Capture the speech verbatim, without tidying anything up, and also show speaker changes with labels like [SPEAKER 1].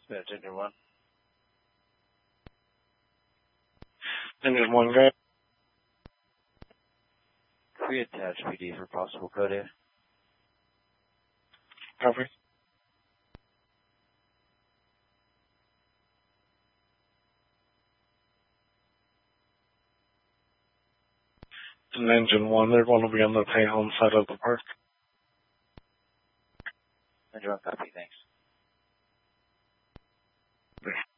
[SPEAKER 1] That's engine one.
[SPEAKER 2] Engine one, go.
[SPEAKER 1] We attach P D for possible code A.
[SPEAKER 2] Copy. And engine one, they're going to be on the pay home side of the park.
[SPEAKER 1] Engine one, copy, thanks.